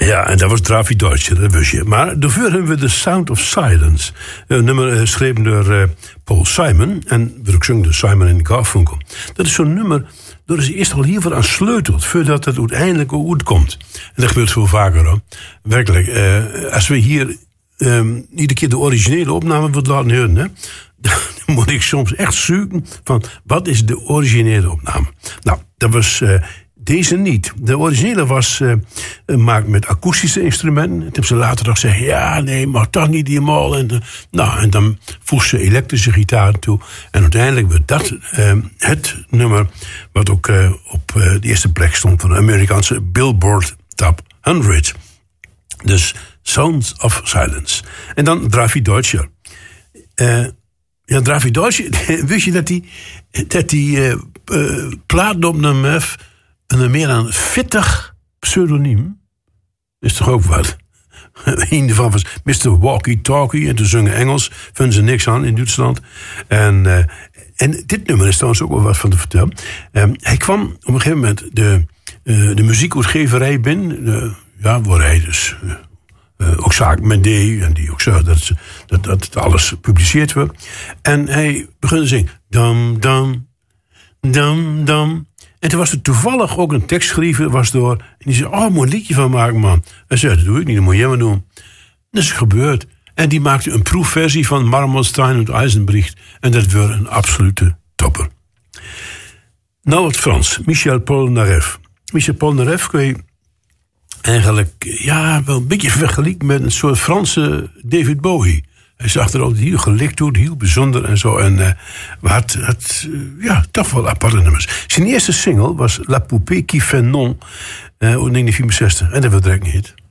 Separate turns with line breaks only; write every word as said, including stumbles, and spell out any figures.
Ja, en dat was Drafi Deutscher, dat wist je. Maar daarvoor hebben we The Sound of Silence. Een nummer uh, geschreven door uh, Paul Simon. En we ook zingen door Simon en Garfunkel. Dat is zo'n nummer, daar is hij eerst al hiervoor aan sleutelt, voordat het uiteindelijk ook uitkomt. En dat gebeurt veel vaker, hoor. Werkelijk. Uh, als we hier um, iedere keer de originele opname willen laten horen, hè, dan moet ik soms echt zoeken van, wat is de originele opname? Nou, dat was... Uh, Deze niet. De originele was uh, gemaakt met akoestische instrumenten. Toen hebben ze later nog gezegd, ja, nee, maar toch niet helemaal. En, uh, nou, en dan voeg ze elektrische gitaar toe. En uiteindelijk werd dat uh, het nummer wat ook uh, op uh, de eerste plek stond van de Amerikaanse Billboard Top honderd. Dus Sounds of Silence. En dan Drafi Deutscher. Uh, ja, Drafi Deutscher, wist je dat hij dat die, uh, uh, platen opnam heeft... En een meer dan veertig pseudoniem. Is toch ook wat? Een daarvan was mister Walkie Talkie. En toen zongen Engels. Vinden ze niks aan in Duitsland. En, uh, en dit nummer is trouwens ook wel wat van te vertellen. Um, hij kwam op een gegeven moment de, uh, de muziekuitgeverij binnen. De, ja, waar hij dus uh, uh, ook zaken met deed. En die ook zag dat, ze, dat, dat het alles gepubliceerd werd. En hij begon te zingen. Dam, dam, dam, dam. En toen was er toevallig ook een tekstschrijver was door. En die zei, oh, moet een liedje van maken, man. Hij zei, dat doe ik niet, dat moet jij maar doen. Dat is gebeurd. En die maakte een proefversie van Marmorstein und Eisenbricht. En dat werd een absolute topper. Nou het Frans. Michel Polnareff. Michel Polnareff kun je eigenlijk, ja, wel een beetje vergelijken met een soort Franse David Bowie. Hij zag er altijd heel gelikt uit, heel bijzonder en zo. En uh, had, had uh, ja, toch wel aparte nummers. Zijn eerste single was La Poupée qui fait non uh, uit negentien vierenzestig. En dat werd direct niet hit.